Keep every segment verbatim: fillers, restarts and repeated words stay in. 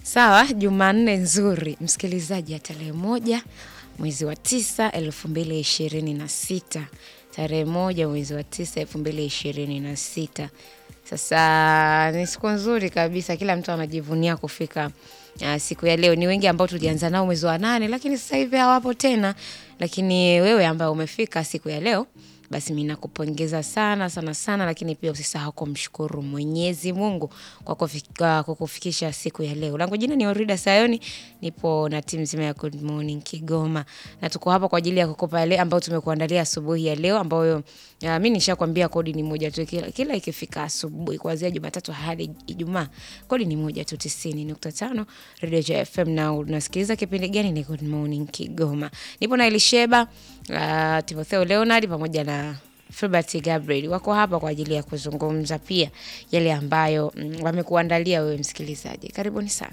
Sawa, Jumanne nzuri. Msikilizaji ya tarehe moja mwezi wa tisa elfu mbili ishirini na sita. Tarehe moja mwezi wa tisa elfu mbili ishirini na sita. Sasa ni siku nzuri kabisa, kila mtu anajivunia kufika uh, siku ya leo. Ni wengi ambao tulianza nao mwezi wa nane lakini sasa hivi hawapo tena. Lakini wewe ambaye umefika siku ya leo, basi mimi nakupongeza sana sana sana, lakini pia usisahau kumshukuru Mwenyezi Mungu kwa kufika, kwa kufikisha siku ya leo. Langu jina ni Orida Sayoni, nipo na timu nzima ya Good Morning Kigoma. Na tuko hapa kwa ajili ya kukupa yale ambao tumekuandalia asubuhi ya leo, ambayo mimi nishakwambia kodi ni moja tu, kila, kila ikifika asubuhi kuanzia Jumatatu hadi Ijumaa. Kodi ni moja tu, tisini nukta tano Radio J F M, na unasikiliza kipindi gani? Ni Good Morning Kigoma. Nipo na Elisheba, uh, Timotheo Leonard pamoja na Filbert Gabriel wako hapa kwa ajili ya kuzungumza pia yale ambayo mm, wamekuandalia wewe msikilizaji. Karibuni sana.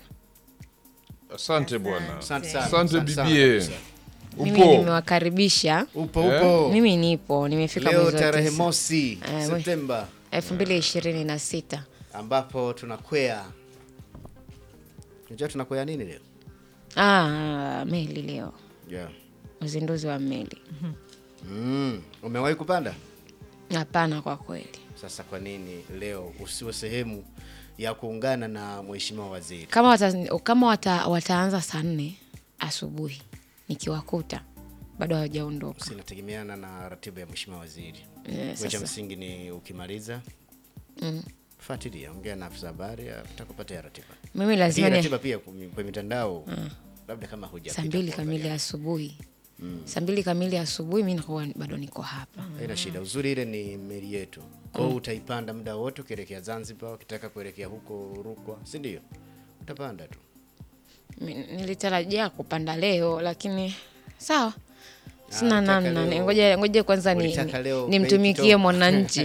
Asante bwana. Asante sana. Asante bibie. Mimi nimewakaribisha. Upo upo. Mimi nipo, nimefika leo mwezi wa tarehe tisa. mosi Eh, Septemba elfu mbili ishirini na sita. ambapo tunakwea. Unajua tunakwea nini leo? Ah, meli leo. Yeah. Uzinduzi wa meli. Mm, umewahi kupanda? Hapana kwa kweli. Sasa kwa nini leo usiwe sehemu ya kuungana na mheshimiwa waziri? Kama wata, kama wata, wataanza saa nne asubuhi nikiwakuta bado hawajaondoka. Sinategemeana na ratiba ya mheshimiwa waziri. Yeah, Wecha msingi ni ukimaliza. Mm. Fuatilia, ongea na afisa habari atakupatia ratiba. Mimi lazima ni ratiba pia kwa mitandao. Mm. Labda kama hujapita. Saa mbili kamili asubuhi. Mm. Saa mbili kamili asubuhi mimi nakuwa bado niko hapa. Haina shida. Uzuri ile ni meli yetu. Kwa hiyo utaipanda muda wote ukielekea Zanzibar, ukitaka kuelekea huko Rukwa, si ndio? Utapanda tu. Nilitarajia kupanda leo lakini sawa. Sina namna. Ngoja ngoja kwanza ni nimtumikie mwananchi.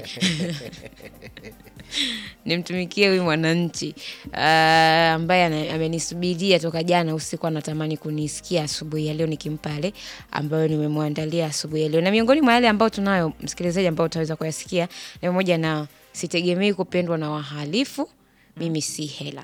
Nimtumikie huyu mwananchi uh, ambaye amenisubiria toka jana usiku, anatamani kunisikia asubuhi ya leo nikimpale ambayo nimemwandalia asubuhi ya leo. Na miongoni mwa yale ambao tunayo msikilizaji ambao utaweza kuyasikia ni mmoja na sitegemei kupendwa na wahalifu, mimi si hela.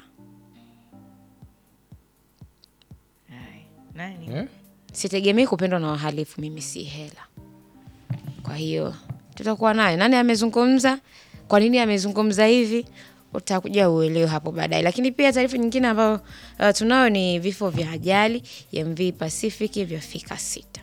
Hai, nani? Eh? Sitegemei kupendwa na wahalifu, mimi si hela. Kwa hiyo tutakuwa naye. Nani amezungumza? Kwa nini amezungumza hivi? Utakuja uelewe hapo baadaye. Lakini pia taarifa nyingine ambayo uh, tunayo ni vifo vya ajali ya M V Pacific vyafika sita.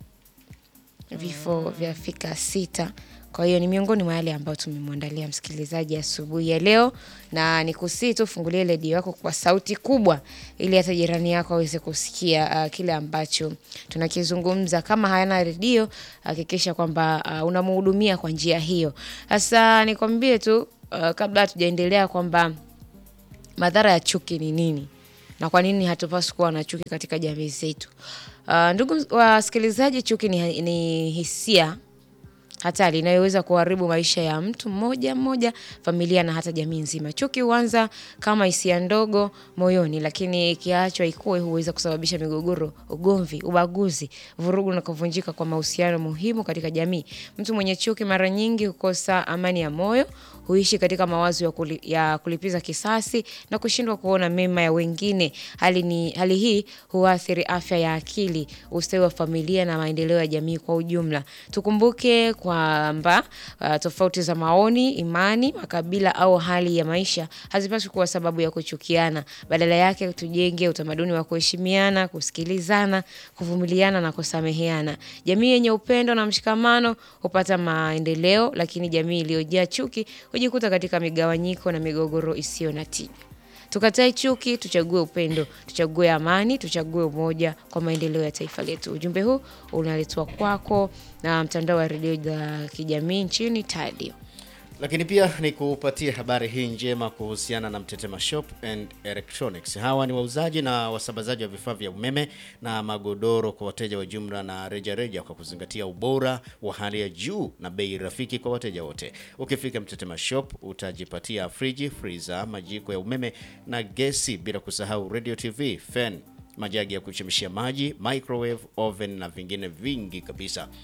Vifo vyafika sita. Kwa hiyo ni miongoni mwa yale ambayo tumemwandalia msikilizaji asubuhi ya leo, na nikusii tu fungulie redio yako kwa sauti kubwa ili hata jirani yako aweze kusikia uh, kile ambacho tunakizungumza. Kama hayana redio, hakikisha kwamba uh, unamhudumia kwa njia hiyo. Sasa nikwambie tu uh, kabla hatujaendelea kwamba madhara ya chuki ni nini na kwa nini hatupaswi kuwa na chuki katika jamii zetu. Uh, ndugu wasikilizaji, chuki ni, ni hisia hatari inayoweza kuharibu maisha ya mtu mmoja mmoja, familia na hata jamii nzima. Chuki huanza kama hisia ndogo moyoni, lakini ikiachwa ikue huweza kusababisha migogoro, ugomvi, ubaguzi, vurugu na kuvunjika kwa mahusiano muhimu katika jamii. Mtu mwenye chuki mara nyingi hukosa amani ya moyo, huishi katika mawazo ya, kuli, ya kulipiza kisasi na kushindwa kuona mema ya wengine. Hali ni hali hii huathiri afya ya akili, ustawi wa familia na maendeleo ya jamii kwa ujumla. Tukumbuke kwamba uh, tofauti za maoni, imani, makabila au hali ya maisha hazipaswi kuwa sababu ya kuchukiana. Badala yake tujenge utamaduni wa kuheshimiana, kusikilizana, kuvumiliana na kusameheana. Jamii yenye upendo na mshikamano hupata maendeleo, lakini jamii iliyojaa chuki hujikuta katika migawanyiko na migogoro isiyo na tija. Tukatae chuki, tuchague upendo, tuchague amani, tuchague umoja kwa maendeleo ya taifa letu. Ujumbe huu unaletwa kwako na mtandao wa redio za kijamii nchini Tadio. Lakini pia ni kupatia habari hii njema kuhusiana na Mtetema Shop and Electronics. Hawa ni wauzaji na wasambazaji wa vifaa vya umeme na magodoro kwa wateja wa jumla na reja reja, kwa kuzingatia ubora wa hali ya juu na bei rafiki kwa wateja wote. Ukifika Mtetema Shop utajipatia friji, freezer, majiko ya umeme na gesi, bila kusahau radio, T V, fan, majagi ya kuchemshia maji, microwave, oven na vingine vingi kabisa.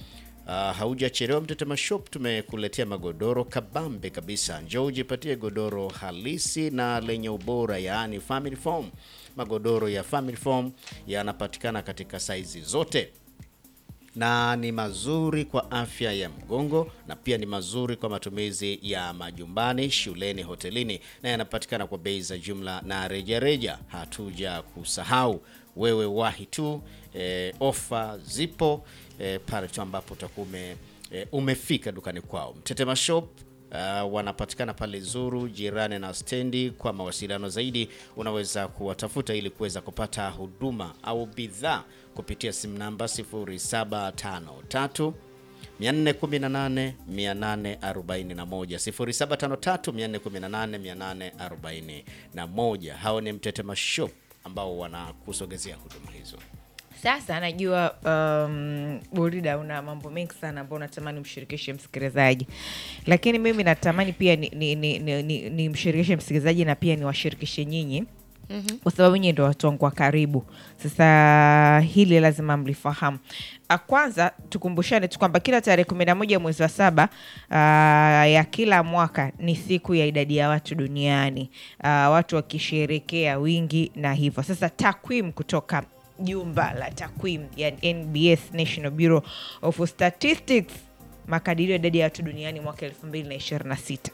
Uh, haujachelewa Mtetema Shop, tumekuletea magodoro kabambe kabisa. Njoo ujipatie godoro halisi na lenye ubora, yaani family foam. Magodoro ya family foam yanapatikana katika saizi zote na ni mazuri kwa afya ya mgongo, na pia ni mazuri kwa matumizi ya majumbani, shuleni, hotelini, na yanapatikana kwa bei za jumla na reja reja. Hatuja kusahau wewe, wahi tu, e, ofa zipo e, pale tu ambapo utakume e, umefika dukani kwao. Mtetema Shop Uh, wanapatikana pale Zuru, jirani na stendi. Kwa mawasiliano zaidi unaweza kuwatafuta ili kuweza kupata huduma au bidhaa kupitia simu namba sifuri saba tano tatu nne one nane nane arobaini na moja sifuri saba tano tatu nne one nane nane arobaini na moja. Hao ni Mtetema Shop ambao wanakusogezea huduma hizo. Sasa najua um, Burida una mambo mengi sana ambayo natamani mshirikishe msikilizaji. Lakini mimi natamani pia ni, ni, ni, ni, ni, ni mshirikishe msikilizaji na pia ni washirikishe nyinyi. Mm-hmm. Kwa sababu nyinyi ndio watu wangu wa karibu. Sasa hili lazima mlifahamu. Kwanza tukumbushane tu kwamba kila tarehe kumi na moja mwezi wa saba uh, ya kila mwaka ni siku ya idadi ya watu duniani. Uh, watu wakisherehekea wingi na hivyo. Sasa takwimu kutoka jumba la takwimu ya N B S, National Bureau of Statistics, makadirio ya idadi ya watu duniani mwaka elfu mbili ishirini na sita.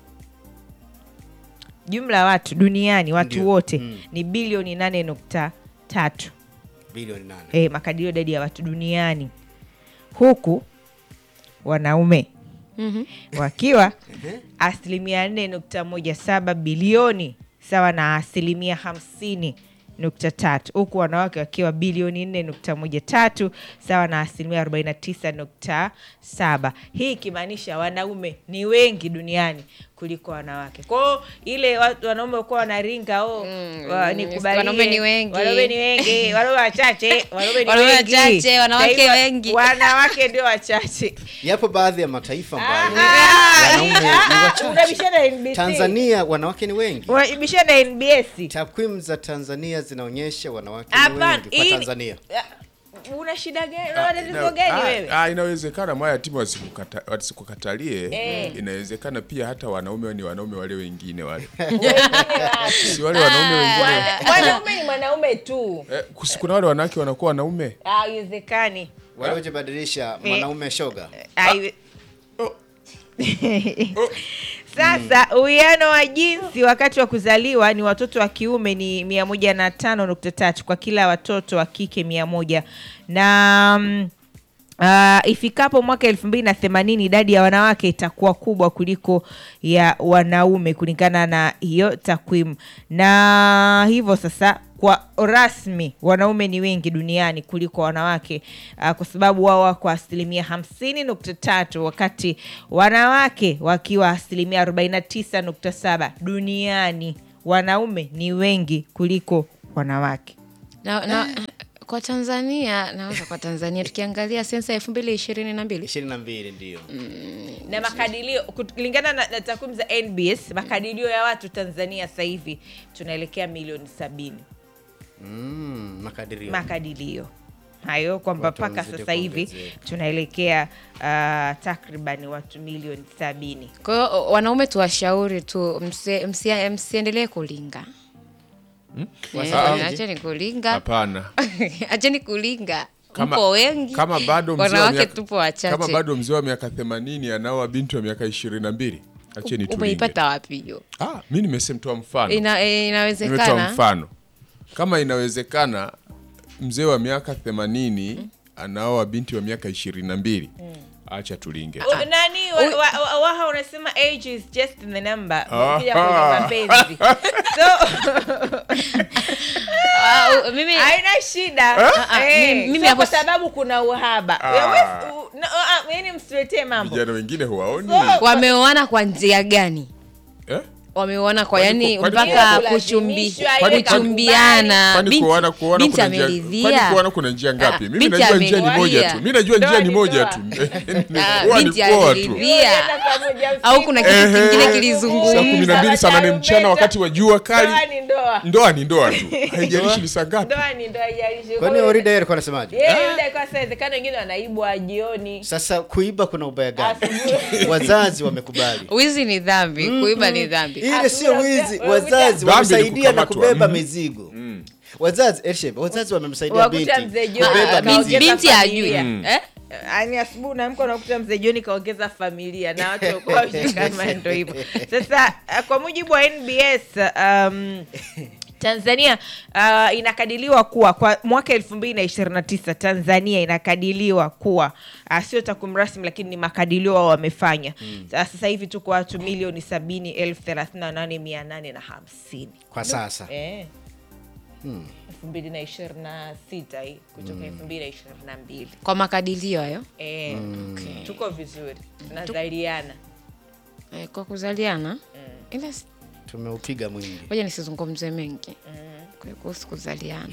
Jumla ya watu duniani, watu Ndiyo. wote mm. ni bilioni nane nukta tatu. Bilioni nane. Eh, makadirio ya idadi ya watu duniani. Huku wanaume mm-hmm. wakiwa asilimia nne nukta moja saba bilioni, sawa na asilimia hamsini nukta tatu, huku wanawake wakiwa bilioni nne nukta moja tatu, sawa na asilimia arobaini na tisa nukta saba. Hii ikimaanisha wanaume ni wengi duniani kuliko wanawake. Kwa hiyo ile watu wanaume wako wanaringa oh mm, wa, nikubalie wanaume ni wengi. Wanaume ni wengi, wanaume wachache, wanaume ni wanaume wengi. wachache, wanawake wengi. Wanawake ndio wachache. Yapo baadhi ya mataifa ambayo wanaume ni wachache. Unabishana N B S. Tanzania wanawake ni wengi. Unabishana N B S. Takwimu za Tanzania zinaonyesha wanawake ni Aba, wengi kwa Tanzania. Una shida gani? Una tatizo gani wewe? Ah, inawezekana mwaya timu wasikukata, wasikukatalie. Eh. Inawezekana pia hata wanaume ni wanaume wale wengine wale. Si wale wanaume wengine. Wanaume ni mwanaume tu. Eh, kuna wale wanawake wanakuwa wanaume. Ah, haiwezekani. Wale wajibadilisha mwanaume shoga. Ai. Sasa uwiano wa jinsi wakati wa kuzaliwa ni watoto wa kiume ni mia moja na tano nukta tatu kwa kila watoto wa kike mia moja, na um, uh, ifikapo mwaka elfu mbili na themanini idadi ya wanawake itakuwa kubwa kuliko ya wanaume kulingana na hiyo takwimu. Na hivyo sasa kwa rasmi wanaume ni wengi duniani kuliko wanawake uh, kwa sababu wao wako asilimia hamsini nukta tatu wakati wanawake wakiwa asilimia arobaini na tisa nukta saba duniani. Wanaume ni wengi kuliko wanawake. Na, na kwa Tanzania, naanza kwa Tanzania tukiangalia sensa elfu mbili ishirini na mbili ishirini na mbili ndio. Mm, na makadirio kulingana na, na takwimu za N B S, makadirio ya watu Tanzania sasa hivi tunaelekea milioni sabini. Mm, makadirio. Makadirio hayo kwamba mpaka sasa hivi tunaelekea uh, takriban watu milioni sabini. Kwa hiyo wanaume tuwashauri tu msiendelee msi, msi kulinga. Hmm? Eh, acheni kulinga. Hapana. Acheni kulinga. Kama, mpo wengi. Kama bado mzee wa miaka tupo wachache. Kama bado mzee wa miaka themanini anao binti wa miaka ishirini na mbili. Acheni tulinge. Umeipata wapi hiyo? Ah, mimi nimesema mfano. Ina, e, inawezekana. Nimetoa mfano. Kama inawezekana mzee wa miaka themanini mm. anao binti wa miaka ishirini na mbili. Mm. Acha tulinge. Uh, nani wa, wa, wa, wa unasema age is just the number. Ukija kwa mapenzi. So uh, mimi haina shida. Uh, uh, hey, mimi so kwa sababu kuna uhaba. Uh, no, uh, yaani msiletee mambo. Vijana wengine huwaoni. So, wameoana kwa njia gani? Eh? wameona kwa Kwani yani ku- kwani mpaka ku- kuchumbi Kwani- kuchumbiana. Kwani Binti- kuona kuona binti kuna njia ameridhia. kwani kuona kuna njia ngapi? Ah, Mimi binti najua njia ni moja ameridhia. tu. Mimi najua njia Ndoa ni ni moja ndoa. tu. Ah, Kuwa ni binti kuoa tu. ameridhia. Au kuna kitu Ehe. kingine Saa kilizungumza. kumi na mbili saa nane mchana wakati wa jua kali. Ndoa ni ndoa. Ndoa ni ndoa tu. Haijalishi ni saa ngapi. Ndoa ni ndoa, haijalishi. Kwani Orida yeye alikuwa anasemaje? Yeye yule alikuwa inawezekana wengine wanaibwa jioni. Sasa kuiba kuna ubaya gani? Asubuhi. Wazazi wamekubali. Wizi ni dhambi, kuiba ni dhambi. Ile sio wizi, Wewe wazazi Dhambi ni wamemsaidia na kukamatwa. kubeba Mhm. mizigo. Wazazi Elsheba, wazazi wamemsaidia Wakuta binti mzee John kubeba Ah, binti- mizigo. binti ajui. familia. Eh? Yaani asubuhi unaamka unakuta mzee John kaongeza familia na watu walikuwa washikana ndio hivyo. Sasa uh, kwa mujibu wa N B S um, Tanzania uh, inakadiliwa kuwa kwa mwaka elfu mbili na ishirini na tisa Tanzania inakadiliwa kuwa uh, sio takwimu rasmi lakini ni makadilio wao wamefanya. Mm. Sasa hivi tuko watu milioni sabini elfu thelathini na nane mia nane na hamsini Kwa sasa. eh elfu mbili na ishirini na sita hii kutoka elfu mbili na ishirini na mbili Kwa makadirio hayo. eh tuko vizuri tunazaliana. Eh, kwa kuzaliana. Ila s- Tumeupiga mwingi. ngoja nisizungumze mengi. Kwa hiyo kuhusu kuzaliana.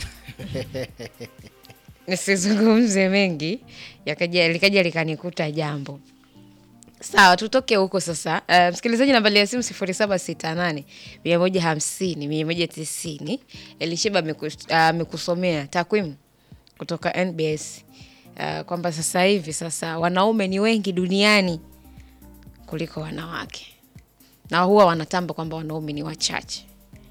Nisizungumze mengi, yakaja likaja likanikuta jambo. Sawa, tutoke huko sasa. Uh, msikilizaji, nambari ya simu sifuri saba sita nane mia moja hamsini mia moja tisini. Elisheba amekus- amekusomea takwimu kutoka N B S uh, kwamba sasa hivi sasa wanaume ni wengi duniani kuliko wanawake, na huwa wanatamba kwamba wanaume ni wachache.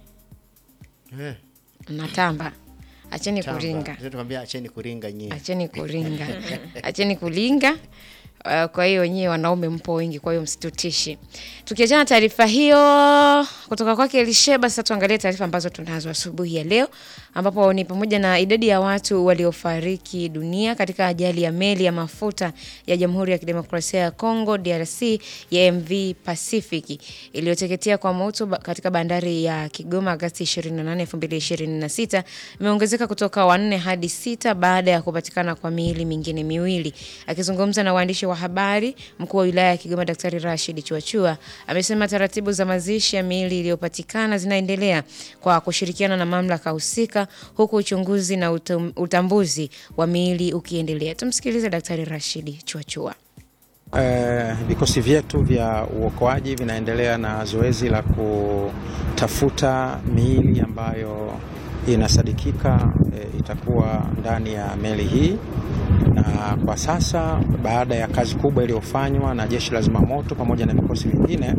Eh. Natamba, acheni kuringa. Sisi tukwambia acheni kuringa nyie. Acheni kuringa. Acheni kulinga. Uh, kwa hiyo wenyewe wanaume mpo wengi, kwa hiyo msitutishi. Tukiachana taarifa hiyo kutoka kwake Elisheba, sasa tuangalie taarifa ambazo tunazo asubuhi ya leo, ambapo ni pamoja na idadi ya watu waliofariki dunia katika ajali ya meli ya mafuta ya Jamhuri ya Kidemokrasia ya Kongo D R C ya M V Pacific iliyoteketea kwa moto ba- katika bandari ya Kigoma Agosti ishirini na nane elfu mbili ishirini na sita imeongezeka kutoka wanne hadi sita baada ya kupatikana kwa miili mingine miwili. Akizungumza na waandishi wa habari, mkuu wa wilaya ya Kigoma Daktari Rashid Chuachua amesema taratibu za mazishi ya miili iliyopatikana zinaendelea kwa kushirikiana na mamlaka husika, huku uchunguzi na utam, utambuzi wa miili ukiendelea. Tumsikilize Daktari Rashid Chuachua. Eh, vikosi vyetu vya uokoaji vinaendelea na zoezi la kutafuta miili ambayo inasadikika e, itakuwa ndani ya meli hii, na kwa sasa baada ya kazi kubwa iliyofanywa na jeshi la zimamoto pamoja na vikosi vingine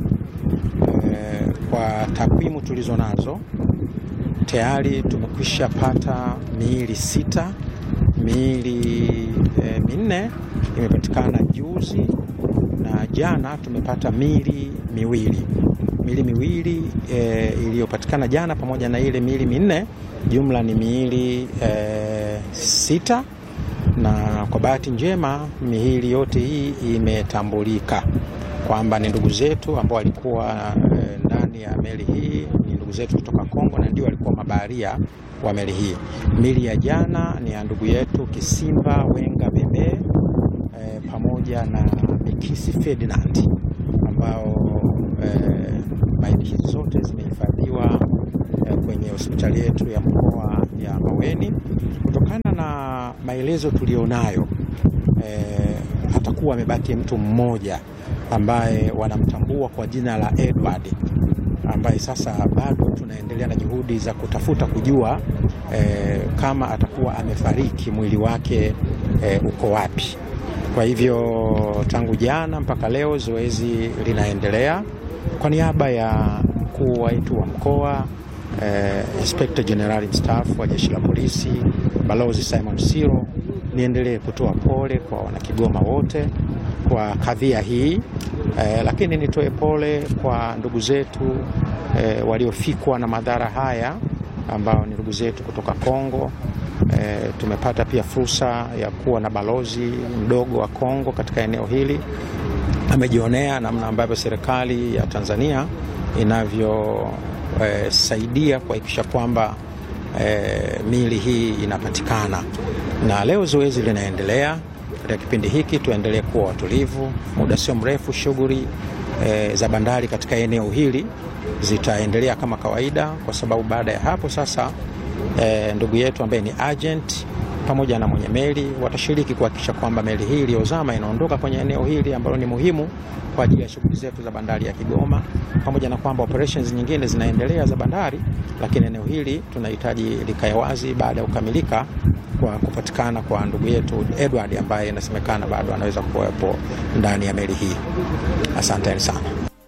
e, kwa takwimu tulizo nazo tayari tumekwisha pata miili sita. Miili e, minne imepatikana juzi na jana tumepata miili miwili. Miili miwili e, iliyopatikana jana pamoja na ile miili minne, jumla ni miili e, sita, na kwa bahati njema miili yote hii imetambulika kwamba ni ndugu zetu ambao walikuwa e, ndani ya meli hii, ni ndugu zetu kutoka Kongo na ndio walikuwa mabaharia wa meli hii. Miili ya jana ni ya ndugu yetu Kisimba Wenga Bebe e, pamoja na Mikisi Ferdinand ambao e, maiti hizi zote zimehifadhiwa e, kwenye hospitali yetu ya mkoa ya Maweni. Kutokana na maelezo tulionayo e, atakuwa amebaki mtu mmoja ambaye wanamtambua kwa jina la Edward, ambaye sasa bado tunaendelea na juhudi za kutafuta kujua e, kama atakuwa amefariki, mwili wake e, uko wapi. Kwa hivyo tangu jana mpaka leo zoezi linaendelea. Kwa niaba ya mkuu wetu wa mkoa eh, Inspector General Mstaafu wa Jeshi la Polisi Balozi Simon Siro, niendelee kutoa pole kwa wanakigoma wote kwa kadhia hii eh, lakini nitoe pole kwa ndugu zetu eh, waliofikwa na madhara haya ambao ni ndugu zetu kutoka Kongo. E, tumepata pia fursa ya kuwa na balozi mdogo wa Kongo katika eneo hili. Amejionea namna ambavyo serikali ya Tanzania inavyosaidia e, kuhakikisha kwamba e, miili hii inapatikana, na leo zoezi linaendelea. Katika kipindi hiki tuendelee kuwa watulivu, muda sio mrefu shughuli e, za bandari katika eneo hili zitaendelea kama kawaida, kwa sababu baada ya hapo sasa e, ndugu yetu ambaye ni agent pamoja na mwenye meli watashiriki kuhakikisha kwamba meli hii iliyozama inaondoka kwenye eneo hili ambalo ni muhimu kwa ajili ya shughuli zetu za bandari ya Kigoma, pamoja na kwamba operations nyingine zinaendelea za bandari, lakini eneo hili tunahitaji likae wazi baada ya kukamilika kwa kupatikana kwa ndugu yetu Edward ambaye inasemekana bado anaweza kuwepo ndani ya meli hii. Asante sana.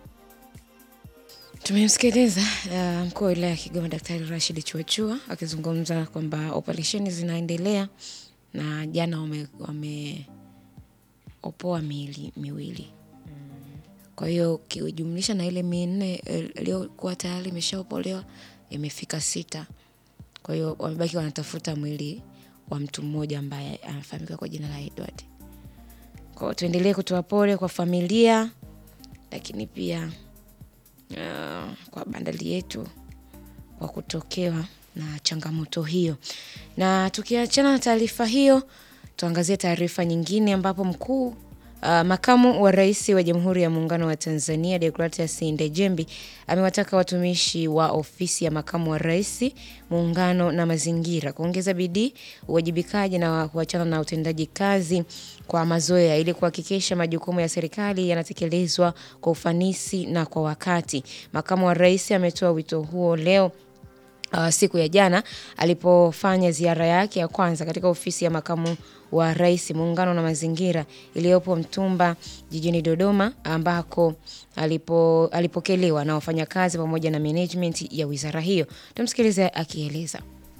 Tumemsikiliza uh, mkuu wa wilaya ya Kigoma Daktari Rashid Chuachua akizungumza kwamba operesheni zinaendelea na jana wame, wame opoa miili miwili. Kwa hiyo kijumlisha na ile minne iliyokuwa tayari imeshaopolewa imefika sita. Kwa hiyo wamebaki wanatafuta mwili wa mtu mmoja ambaye anafahamika kwa jina la Edward. Kwa hiyo tuendelee kutoa pole kwa familia, lakini pia uh, kwa bandari yetu kwa kutokewa na changamoto hiyo. Na tukiachana na taarifa hiyo, tuangazie taarifa nyingine ambapo mkuu Uh, makamu wa rais wa Jamhuri ya Muungano wa Tanzania Deogratias Ndejembi amewataka watumishi wa ofisi ya makamu wa rais, muungano na mazingira kuongeza bidii, uwajibikaji na kuachana na utendaji kazi kwa mazoea ili kuhakikisha majukumu ya serikali yanatekelezwa kwa ufanisi na kwa wakati. Makamu wa rais ametoa wito huo leo Uh, siku ya jana alipofanya ziara yake ya kwanza katika ofisi ya makamu wa rais, muungano na mazingira iliyopo Mtumba jijini Dodoma, ambako alipo alipokelewa na wafanyakazi pamoja na management ya wizara hiyo. Tumsikilize akieleza.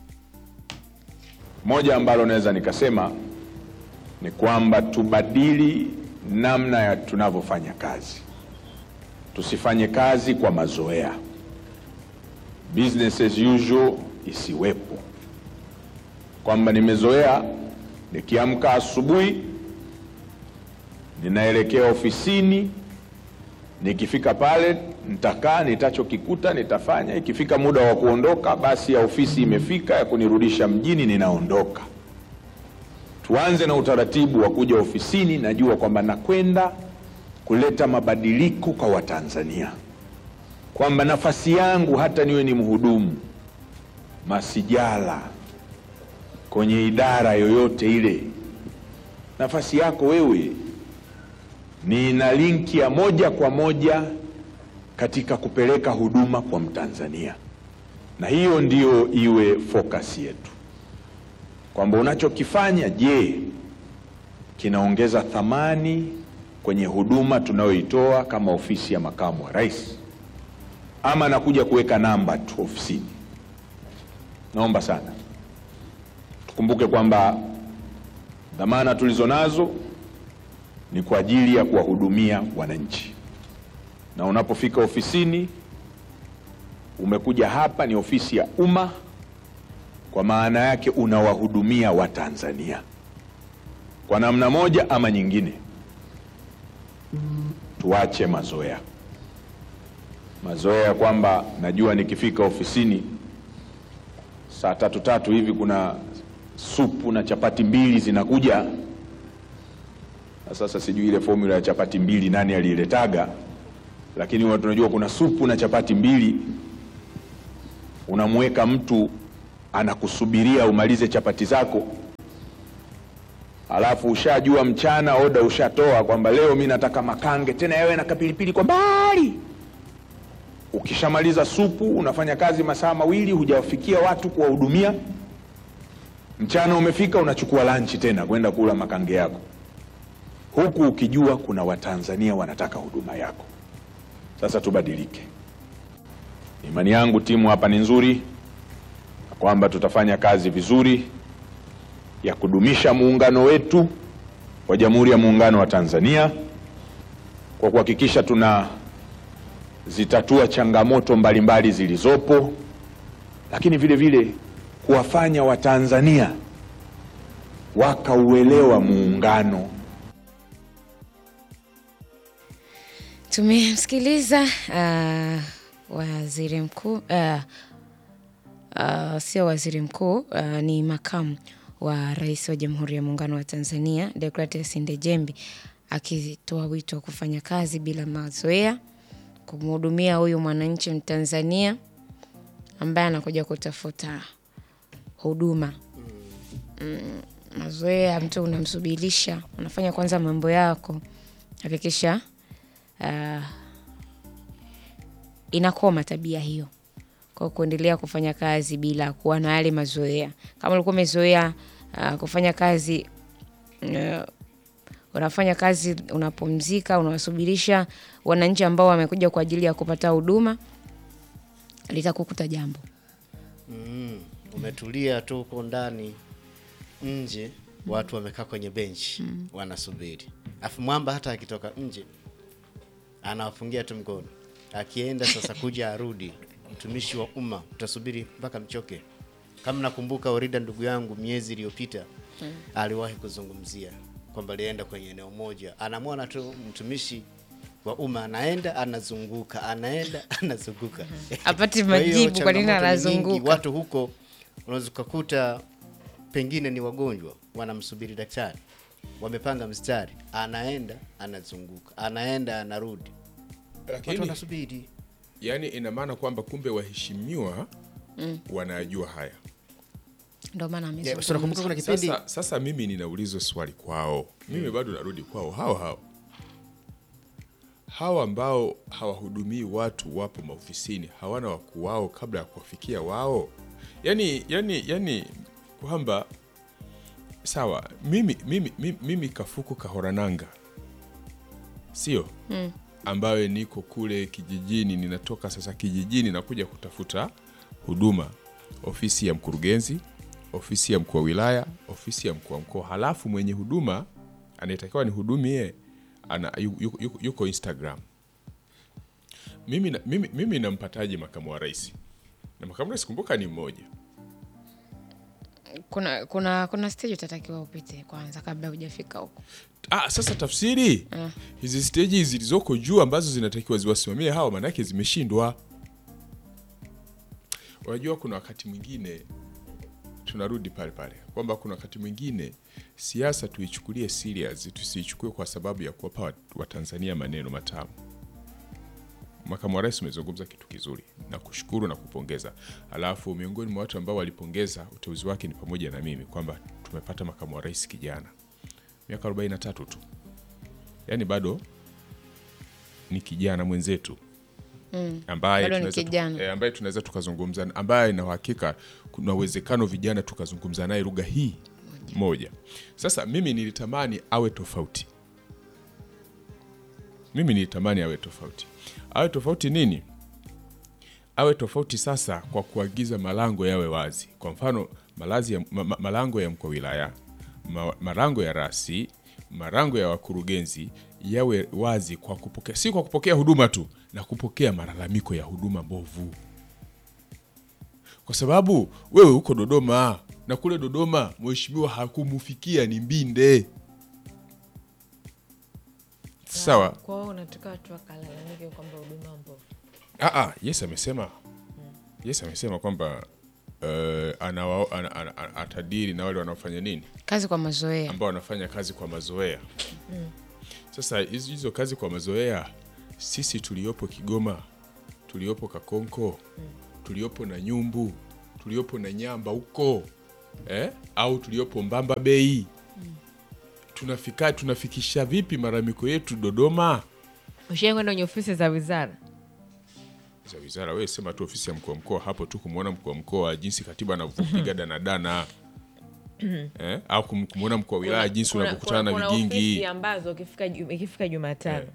Moja ambalo naweza nikasema ni kwamba tubadili namna ya tunavyofanya kazi. Tusifanye kazi kwa mazoea. Business as usual isiwepo. Kwamba nimezoea nikiamka asubuhi ninaelekea ofisini, nikifika pale nitakaa, nitachokikuta nitafanya, ikifika muda wa kuondoka basi ya ofisi imefika ya kunirudisha mjini ninaondoka. Tuanze na utaratibu wa kuja ofisini najua kwamba nakwenda kuleta mabadiliko kwa Watanzania. Kwamba nafasi yangu hata niwe ni mhudumu masijala kwenye idara yoyote ile, nafasi yako wewe ni na linki ya moja kwa moja katika kupeleka huduma kwa Mtanzania. Na hiyo ndiyo iwe focus yetu. Kwamba unachokifanya je, kinaongeza thamani kwenye huduma tunayoitoa kama ofisi ya makamu wa rais, ama nakuja kuweka namba tu ofisini. Naomba sana tukumbuke kwamba dhamana tulizonazo ni kwa ajili ya kuwahudumia wananchi. Na unapofika ofisini, umekuja hapa ni ofisi ya umma, kwa maana yake unawahudumia Watanzania kwa namna moja ama nyingine. Tuache mazoea. Mazoea kwamba najua nikifika ofisini saa tatu tatu hivi kuna supu na chapati mbili zinakuja. Na sasa sijui ile formula ya chapati mbili nani aliletaga, lakini watu tunajua kuna supu na chapati mbili. Unamweka mtu anakusubiria umalize chapati zako, alafu ushajua mchana oda ushatoa kwamba leo mimi nataka makange tena yawe na kapilipili kwa mbali. Ukishamaliza supu unafanya kazi masaa mawili hujawafikia watu kuwahudumia. Mchana umefika unachukua lunch tena kwenda kula makange yako, huku ukijua kuna Watanzania wanataka huduma yako. Sasa tubadilike. Imani yangu timu hapa ni nzuri, kwamba tutafanya kazi vizuri ya kudumisha muungano wetu wa Jamhuri ya Muungano wa Tanzania kwa kuhakikisha tuna zitatua changamoto mbalimbali zilizopo, lakini vile vile kuwafanya Watanzania wakauelewa muungano. Tumemsikiliza uh, waziri mkuu uh, uh, sio waziri mkuu uh, ni makamu wa rais wa Jamhuri ya Muungano wa Tanzania Deogratias Ndejembi akitoa wito wa kufanya kazi bila mazoea, kumhudumia huyu mwananchi Mtanzania ambaye anakuja kutafuta huduma. Mm, mazoea mtu unamsubirisha, unafanya kwanza mambo yako, hakikisha uh, inakoma tabia hiyo. Kwa kuendelea kufanya kazi bila kuwa na yale mazoea. Kama ulikuwa umezoea uh, kufanya kazi uh, unafanya kazi unapumzika, unawasubirisha wananchi ambao wamekuja kwa ajili ya kupata huduma, litakukuta jambo. Mm, umetulia tu huko ndani, nje watu wamekaa kwenye bench mm. wanasubiri. Afu mwamba hata akitoka nje anawafungia tu mkono. Akienda sasa kuja arudi, mtumishi wa umma utasubiri mpaka mchoke. Kama nakumbuka Orida ndugu yangu miezi iliyopita mm. aliwahi kuzungumzia kwamba alienda kwenye eneo moja, anamwona tu mtumishi wa umma anaenda anazunguka, anaenda anazunguka. Apati majibu kwa nini anazunguka. Watu huko unaweza kukuta pengine ni wagonjwa wanamsubiri daktari, wamepanga mstari, anaenda anazunguka, anaenda anarudi, lakini watu wanasubiri. Yani ina maana kwamba kumbe waheshimiwa mm. wanajua haya. Ndio maana amezungumza. Yeah, so kuna kipindi sasa, sasa mimi ninaulizwa swali kwao. Mimi mm. bado narudi kwao hao hao. Hawa ambao hawahudumii watu wapo maofisini, hawana wakuu wao kabla ya kuwafikia wao. Yani yani yani kwamba sawa, mimi mimi mimi, mimi Kafuku Kahorananga. Sio? Mm. ambayo niko kule kijijini, ninatoka sasa kijijini na kuja kutafuta huduma, ofisi ya mkurugenzi, ofisi ya mkuu wa wilaya, ofisi ya mkuu wa mkoa. Halafu mwenye huduma anayetakiwa ni hudumie ana yuko, yuko, yuko Instagram. Mimi na, mimi mimi nampataje makamu wa rais? Na makamu wa rais kumbuka ni mmoja. Kuna kuna kuna stage utatakiwa upite kwanza kabla hujafika huko. Ah, sasa tafsiri uh. hizi stage zilizoko juu ambazo zinatakiwa ziwasimamie hawa manake zimeshindwa. Unajua kuna wakati mwingine tunarudi pale pale kwamba kuna wakati mwingine siasa tuichukulie serious, tusiichukue kwa sababu ya kuwapa Watanzania maneno matamu. Makamu wa rais umezungumza kitu kizuri na kushukuru na kupongeza. Alafu miongoni mwa watu ambao walipongeza uteuzi wake ni pamoja na mimi kwamba tumepata makamu wa rais kijana. Miaka arobaini na tatu tu. Yaani bado ni kijana mwenzetu. Mm. Ambaye tunaweza tu, eh, ambaye tunaweza tukazungumza, ambaye na uhakika kuna uwezekano vijana tukazungumza naye lugha hii moja. moja. Sasa mimi nilitamani awe tofauti. Mimi nilitamani awe tofauti. Awe tofauti nini? Awe tofauti sasa kwa kuagiza malango yawe wazi. Kwa mfano malazi ya, ma, malango ya mkuu wa wilaya, ma, malango ya rasi, malango ya wakurugenzi yawe wazi kwa kupokea, si kwa kupokea huduma tu, na kupokea malalamiko ya huduma mbovu. Kwa sababu wewe uko Dodoma na kule Dodoma mheshimiwa hakumufikia ni Mbinde. Sawa. Kwa hiyo unataka watu wakalalamike kwamba huduma mbovu. Ah ah, yes amesema. Hmm. Yes amesema kwamba uh, ana, ana, ana, ana atadiri na wale wanaofanya nini? Kazi kwa mazoea. Ambao wanafanya kazi kwa mazoea. Hmm. Sasa hizo kazi kwa mazoea sisi tuliopo Kigoma, tuliopo Kakonko, hmm. tuliopo na Nyumbu, tuliopo na Nyamba huko, eh? Au tuliopo Mbamba Bay. Hmm. Tunafika tunafikisha vipi malalamiko yetu Dodoma? Ushaenda kwenda kwenye ofisi za wizara? Za wizara wewe sema tu ofisi ya mkuu wa mkoa, hapo tu kumuona mkuu wa mkoa jinsi katiba anavyopiga danadana. eh? Au kumuona mkuu wa wilaya jinsi unavyokutana na vigingi. Kuna ofisi ambazo ukifika ikifika Jumatano eh.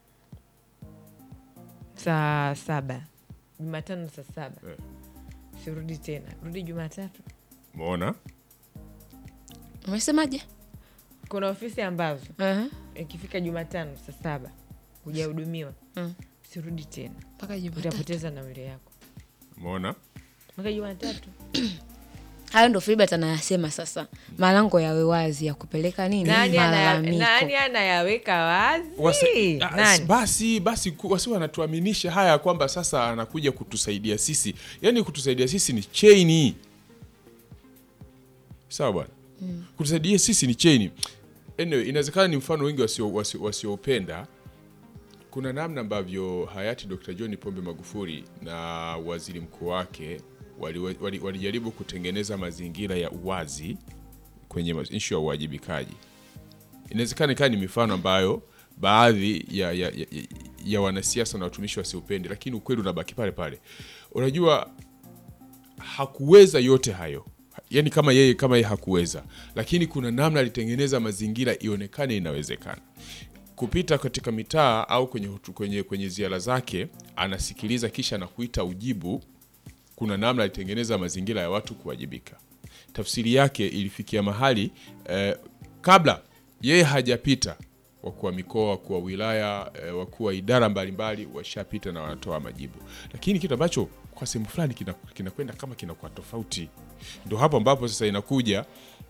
saa saba. Jumatano saa saba. Eh. Sirudi tena. Rudi Jumatatu. Umeona? Umesemaje? Kuna ofisi ambazo uh-huh. ikifika Jumatano saa saba hujahudumiwa. Mm. Sirudi tena. Mpaka Jumatatu. Utapoteza nauli yako. Umeona? Mpaka Jumatatu. Hayo ndo Filbert anayasema sasa. Malango yawe wazi ya kupeleka nini? Nani malalamiko. Nani anayaweka wazi? Wasi, nani? Basi basi wasi wanatuaminisha haya kwamba sasa anakuja kutusaidia sisi. Yaani kutusaidia sisi ni chaini. Sawa bwana. Mm. Kutusaidia sisi ni chaini. anyway, inawezekana ni mfano wengi wasio wasioupenda wasio. Kuna namna ambavyo hayati Doctor John Pombe Magufuli na waziri mkuu wake walijaribu wali, wali kutengeneza mazingira ya uwazi kwenye issue ya uwajibikaji. Inawezekana ikawa ni mifano ambayo baadhi ya, ya, ya, ya wanasiasa na watumishi wasiupendi, lakini ukweli unabaki pale pale. Unajua hakuweza yote hayo. Yaani kama yeye kama yeye hakuweza, lakini kuna namna alitengeneza mazingira ionekane inawezekana. Kupita katika mitaa au kwenye kwenye kwenye ziara zake, anasikiliza kisha na kuita ujibu. Kuna namna alitengeneza mazingira ya watu kuwajibika. Tafsiri yake ilifikia mahali eh, kabla yeye hajapita, wakuu wa mikoa, wakuu wa wilaya, eh, wakuu wa idara mbalimbali washapita na wanatoa majibu. Lakini kitu ambacho kwa sehemu fulani kinakwenda kina kama kinakuwa tofauti. Ndio hapo ambapo sasa inakuja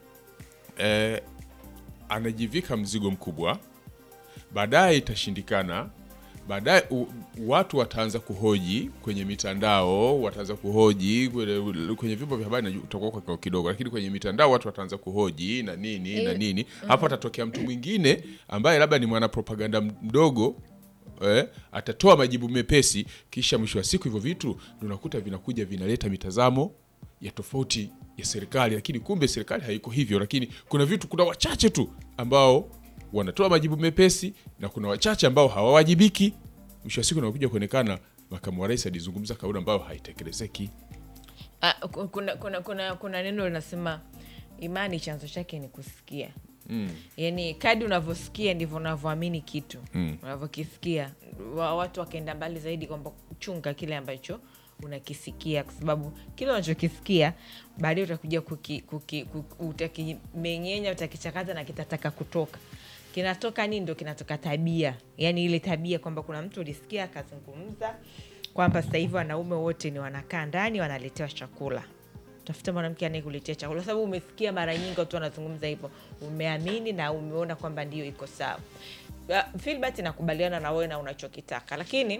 eh, anajivika mzigo mkubwa. Baadaye itashindikana. Baadaye watu wataanza kuhoji kwenye mitandao, wataanza kuhoji kwenye, kwenye vyombo vya habari na utakuwa kwa kidogo, lakini kwenye mitandao watu wataanza kuhoji na nini e, na nini. Uh-huh. Hapo atatokea mtu mwingine ambaye labda ni mwana propaganda mdogo, eh, atatoa majibu mepesi, kisha mwisho wa siku hivyo vitu ndio unakuta vinakuja vinaleta mitazamo ya tofauti ya serikali, lakini kumbe serikali haiko hivyo. Lakini kuna vitu, kuna wachache tu ambao wanatoa majibu mepesi na kuna wachache ambao hawawajibiki. Mwisho wa siku unakuja kuonekana makamu wa rais alizungumza kauli ambayo haitekelezeki. Ah, kuna kuna kuna kuna neno linasema imani chanzo chake ni kusikia. Mm. Yaani kadri unavyosikia ndivyo unavyoamini kitu. Mm. Unavyokisikia watu wakaenda mbali zaidi kwamba chunga kile ambacho unakisikia, kwa sababu kile unachokisikia baadaye utakuja kuki, kuki, kuki utakimengenya, utakichakata na kitataka kutoka. Kinatoka nini? Ndio kinatoka tabia. Yaani ile tabia kwamba kuna mtu ulisikia akazungumza kwamba sasa hivi wanaume wote ni wanakaa ndani wanaletewa chakula. Tafuta mwanamke anayekuletea chakula, kwa sababu umesikia mara nyingi watu wanazungumza hivyo, umeamini na umeona kwamba ndio iko sawa. Philbert, nakubaliana na wewe na unachokitaka, lakini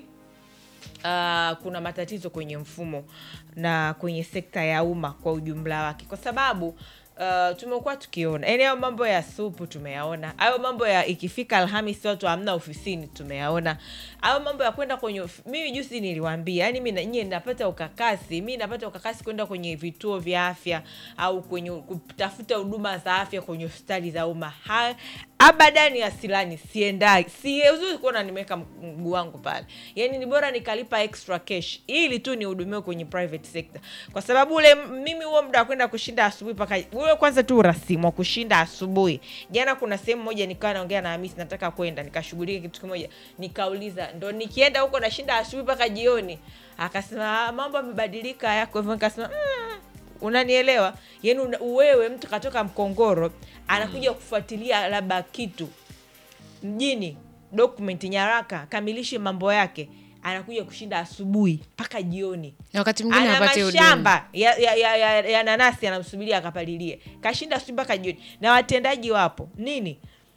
uh, kuna matatizo kwenye mfumo na kwenye sekta ya umma kwa ujumla wake, kwa sababu Uh, tumekuwa tukiona yaani hayo mambo ya supu tumeyaona, hayo mambo ya ikifika Alhamisi watu hamna ofisini tumeyaona, hayo mambo ya kwenda kwenye, mimi juzi niliwaambia, yani mimi nyie napata ukakasi, mimi napata ukakasi kwenda kwenye vituo vya afya au kwenye kutafuta huduma za afya kwenye hospitali za umma. Abadani asilani siendai, siwezi kuona nimeweka mguu wangu pale. Yaani ni bora nikalipa extra cash ili tu nihudumiwe kwenye private sector, kwa sababu ule mimi huo muda kwenda kushinda asubuhi paka wewe kwanza tu rasimu kushinda asubuhi. Jana kuna sehemu moja nikawa naongea na Hamisi, nataka kwenda nikashughulika kitu kimoja, nikauliza ndo nikienda huko nashinda asubuhi paka jioni. Akasema mambo yamebadilika yako hivyo. Nikasema mm, unanielewa? Yaani wewe mtu katoka Mkongoro anakuja mm. kufuatilia labda kitu mjini, document nyaraka, kamilishe mambo yake, anakuja kushinda asubuhi paka jioni. Na wakati mwingine hapati huduma. Shamba ya ya, ya, ya, ya nanasi anamsubiria akapalilie. Kashinda asubuhi paka jioni. Na watendaji wapo. Nini?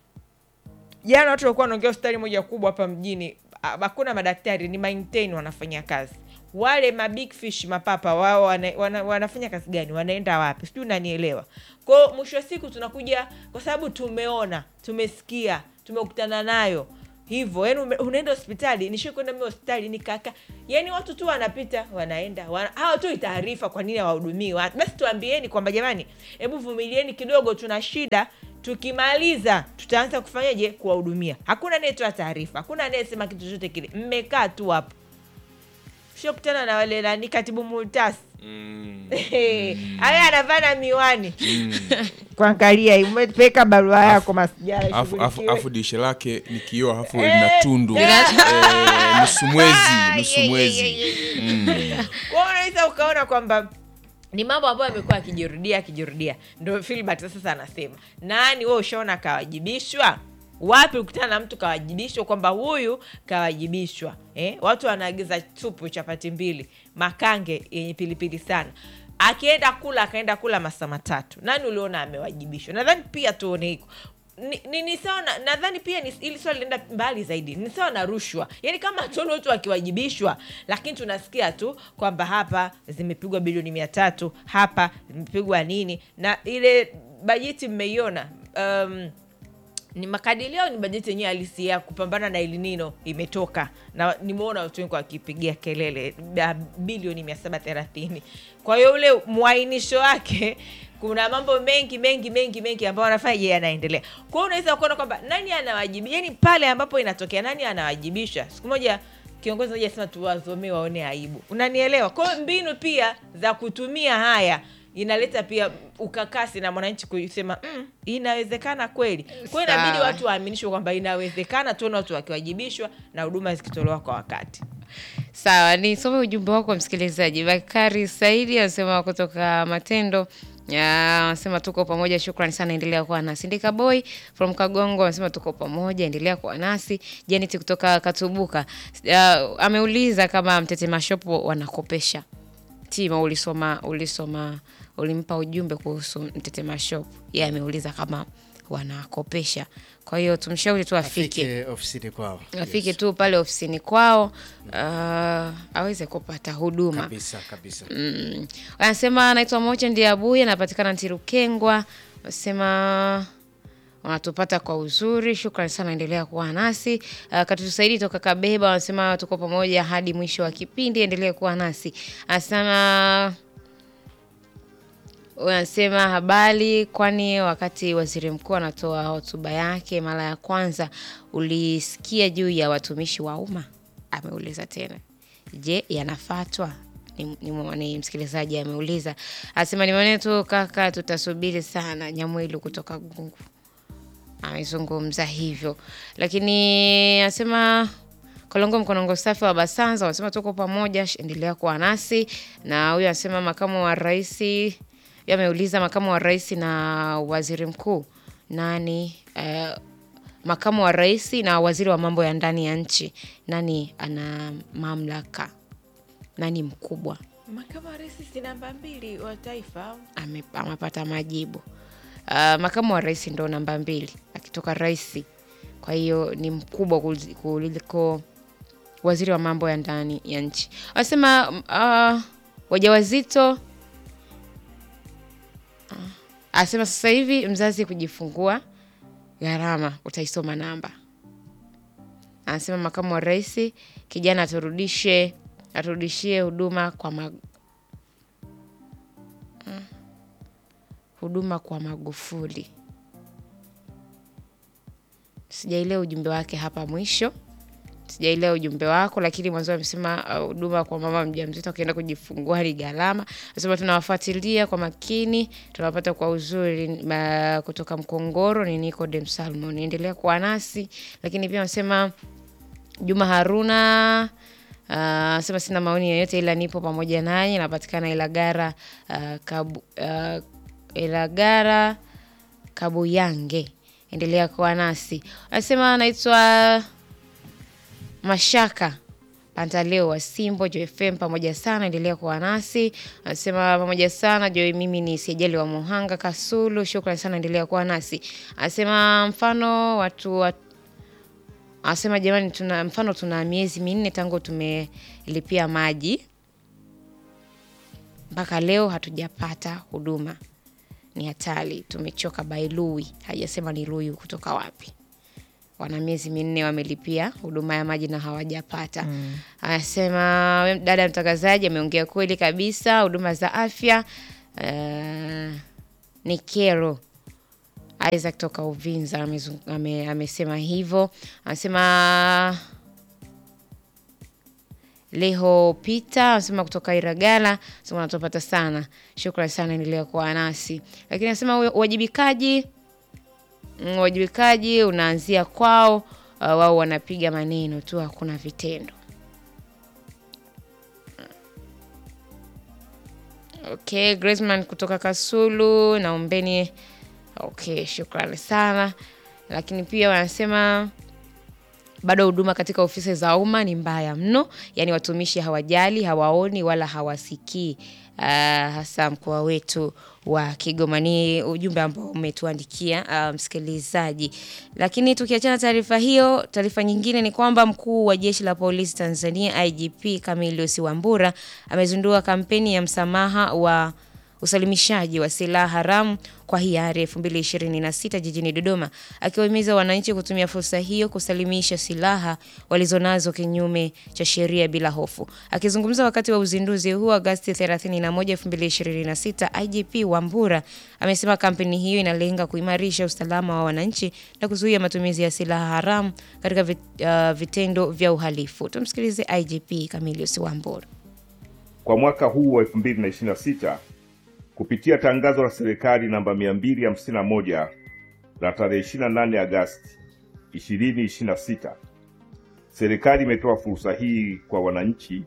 Jana watu walikuwa wanaongea hospitali moja kubwa hapa mjini, hakuna madaktari, ni maintain wanafanya kazi. Wale ma big fish mapapa wao wana, wana, wanafanya kazi gani? Wanaenda wapi? Sijui unanielewa. Kwa mwisho wa siku tunakuja kwa sababu tumeona, tumesikia, tumekutana nayo. Hivyo yaani unaenda hospitali, nisho kwenda mimi hospitali nikaka. Yaani watu tu wanapita, wanaenda. Wana, hao tu taarifa kwa nini hawahudumii watu. Basi tuambieni kwamba jamani, hebu vumilieni kidogo, tuna shida. Tukimaliza tutaanza kufanyaje kuwahudumia. Hakuna anayetoa taarifa, hakuna anayesema kitu chochote kile. Mmekaa tu hapo. Sio kutana na wale na ni katibu multasi. Mm. Haya anavana miwani. Mm. Kuangalia umepeka barua yako masijara shughuli. Afu afu dirisha lake ni kioo afu lina tundu. Eh, nusu mwezi, nusu mwezi. Mm. Kwa unaweza ukaona kwamba ni mambo ambayo yamekuwa kijirudia kijirudia. Ndio Philbert sasa anasema, nani wewe ushaona kawajibishwa? Wapi ukutana na mtu kawajibishwa kwamba huyu kawajibishwa? Eh, watu wanaagiza supu chapati mbili, makange yenye pilipili sana. Akienda kula akaenda kula masaa matatu. Nani uliona amewajibishwa? Nadhani pia tuone hiko. Ni, ni, ni sawa na, nadhani pia ni, ili swali lenda mbali zaidi. Ni sawa na rushwa. Yaani kama tuone watu wakiwajibishwa, lakini tunasikia tu kwamba hapa zimepigwa bilioni mia tatu, hapa zimepigwa nini, na ile bajeti mmeiona um, ni makadirio au ni bajeti yenyewe halisi ya kupambana na El Nino imetoka, na nimeona watu wengi wakipigia kelele bilioni mia saba thelathini. Kwa hiyo ule muainisho wake kuna mambo mengi mengi mengi mengi ambayo wanafanya je yanaendelea. Kwa hiyo unaweza kuona kwamba nani anawajibisha, yani pale ambapo inatokea nani anawajibisha. Siku moja kiongozi mmoja sema tuwazomee waone aibu. Unanielewa? Kwa hiyo mbinu pia za kutumia haya inaleta pia ukakasi na mwananchi kusema mm, inawezekana kweli. Kwa hiyo inabidi watu waaminishwe kwamba inawezekana, tuone watu wakiwajibishwa na huduma zikitolewa kwa wakati. Sawa, ni soma ujumbe wako msikilizaji. Bakari Saidi anasema kutoka Matendo, anasema tuko pamoja, shukrani sana, endelea kuwa nasi. Ndika Boy from Kagongo anasema tuko pamoja, endelea kuwa nasi. Janet kutoka Katubuka uh, ameuliza kama Mtetema Shop wanakopesha. Tima ulisoma ulisoma ulimpa ujumbe kuhusu Mtetema Shop. Yeye ameuliza kama wanakopesha. Kwa hiyo tumshauri tu afike afike ofisini kwao. Afike yes. tu pale ofisini kwao uh, aweze kupata huduma. Kabisa kabisa. Mm. Anasema anaitwa Mocha ndiye Abuye, anapatikana Ntirukengwa. Anasema wanatupata kwa uzuri, shukrani sana, endelea kuwa nasi. Uh, Katusaidi toka Kabeba wanasema tuko pamoja hadi mwisho wa kipindi, endelea kuwa nasi. Anasema wanasema habari, kwani wakati waziri mkuu anatoa hotuba yake mara ya kwanza ulisikia juu ya watumishi wa umma? Ameuliza tena. Je, yanafuatwa? Ni, ni, ni msikilizaji ameuliza. Anasema ni maneno tu kaka, tutasubiri sana. Nyamwelu kutoka Gungu amezungumza hivyo. Lakini anasema Kolongo Mkonongo safi wa Basanza wanasema tuko pamoja, endelea kuwa nasi. Na huyu anasema makamu wa rais, yameuliza makamu wa rais na waziri mkuu nani, uh, makamu wa rais na waziri wa mambo ya ndani ya nchi nani ana mamlaka, nani mkubwa? Makamu wa rais si namba mbili wa taifa. Ame, amepata majibu. Uh, makamu wa rais ndo namba mbili akitoka rais, kwa hiyo ni mkubwa kuliko waziri wa mambo ya ndani ya nchi. Wanasema uh, wajawazito uh, asema sasa hivi mzazi kujifungua gharama utaisoma namba. Anasema makamu wa rais kijana aturudishe aturudishie huduma kwa mag... uh, huduma kwa Magufuli. Sijaelewa ujumbe wake hapa mwisho. Sijaelewa ujumbe wako, lakini mwanzo amesema huduma uh, kwa mama mjamzito akienda kujifungua ni gharama. Anasema tunawafuatilia kwa makini, tunapata kwa uzuri uh, kutoka Mkongoro ni Nicodem Salmon. Endelea kuwa nasi. Lakini pia anasema Juma Haruna anasema uh, sina maoni yoyote ila nipo pamoja naye, napatikana Ilagara uh, kabu, uh, Ilagara Kabuyange. Endelea kuwa nasi. Anasema anaitwa Mashaka Pantaleo wa Simbo Joy F M, pamoja sana, endelea kuwa nasi. Anasema pamoja sana Joy, mimi ni Sijali wa Muhanga Kasulu, shukrani sana, endelea kuwa nasi. Anasema mfano watu wat... Anasema jamani tuna mfano tuna miezi minne tangu tumelipia maji mpaka leo hatujapata huduma. Ni hatari, tumechoka. Bailui hajasema ni Luyu kutoka wapi. Wana miezi minne wamelipia huduma ya maji na hawajapata. Mm. Anasema dada mtangazaji ameongea kweli kabisa, huduma za afya uh, ni kero. Isaac kutoka Uvinza amesema ame, ame hivyo. Anasema Leho Peter anasema kutoka Iragala, anasema natupata sana, shukrani sana, endelea kuwa nasi. Lakini anasema uwajibikaji uwajibikaji unaanzia kwao, uh, wao wanapiga maneno tu, hakuna vitendo. Okay, Graceman kutoka Kasulu, naombeni. Okay, shukrani sana. Lakini pia wanasema bado huduma katika ofisi za umma ni mbaya mno, yani watumishi hawajali, hawaoni wala hawasikii, uh, hasa mkoa wetu wa Kigoma. Ni ujumbe ambao umetuandikia uh, msikilizaji. Lakini tukiachana taarifa hiyo, taarifa nyingine ni kwamba mkuu wa jeshi la polisi Tanzania I G P Camillus Wambura amezindua kampeni ya msamaha wa usalimishaji wa silaha haramu kwa hiari elfu mbili ishirini na sita jijini Dodoma, akiwahimiza wananchi kutumia fursa hiyo kusalimisha silaha walizonazo kinyume cha sheria bila hofu. Akizungumza wakati wa uzinduzi huu Agosti thelathini na moja elfu mbili ishirini na sita, I G P Wambura amesema kampeni hiyo inalenga kuimarisha usalama wa wananchi na kuzuia matumizi ya silaha haramu katika vit, uh, vitendo vya uhalifu. Tumsikilize I G P Camillus Wambura. Kwa mwaka huu wa elfu mbili ishirini na sita, kupitia tangazo la serikali namba mia mbili hamsini na moja la tarehe ishirini na nane Agosti ishirini ishirini na sita, serikali imetoa fursa hii kwa wananchi